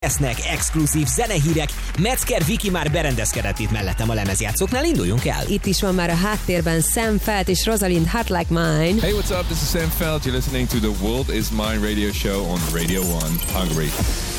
lesznek exkluzív zenehírek. Metzger Viki már berendezkedett itt mellettem a lemezjátszóknál, induljunk el. Itt is van már a háttérben Sam Feldt és Rosalind Hot Like Mine. Hey, what's up? This is Sam Feldt. You're listening to the World Is Mine radio show on Radio 1 Hungary.